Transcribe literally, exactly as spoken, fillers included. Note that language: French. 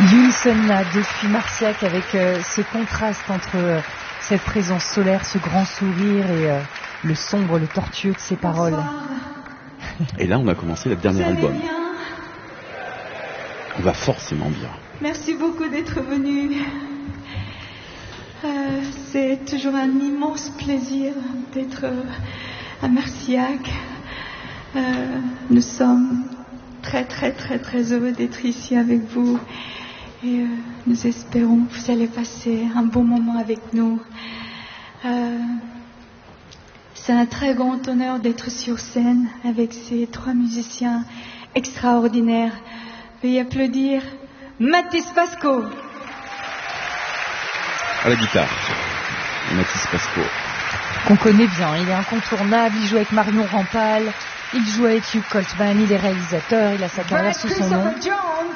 Yulson depuis Marciac avec euh, ce contraste entre euh, cette présence solaire, ce grand sourire et euh, le sombre, le tortueux de ses paroles. Bonsoir. Et là, on a commencé le dernier Vous allez album. bien? On va forcément bien. Merci beaucoup d'être venu. Euh, c'est toujours un immense plaisir d'être euh, à Marciac. Euh, nous sommes très très très très heureux d'être ici avec vous et euh, nous espérons que vous allez passer un bon moment avec nous. Euh, c'est un très grand honneur d'être sur scène avec ces trois musiciens extraordinaires. Veuillez applaudir Mathis Pasco. À la guitare, Mathis Pasco. Qu'on connaît bien, il est incontournable, il joue avec Marion Rampal, il joue avec Hugh Coltman, il est réalisateur, il a sa carrière sous son nom.